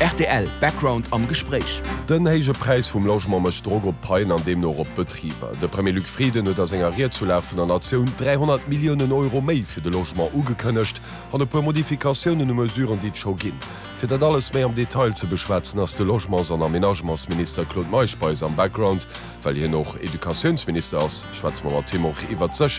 RTL Background am Gespräch. Den héige Preis vum Logement mech Drog op Pein an dem noch op Betrieber. De Premier Luc Frieden huet as engeriert zu läfen der Nationun 300 Millionen Euro méi fir de Logement ugekënnecht an e pu Modifikationen und Mesuren die scho ginn. Fir dat alles méi am Detail ze beschwätzen ass de Logements an Aménagementsminister Claude Maispeis am Background, weil hier noch Edukationsminister ass Schwarzmauer Timoch iwwer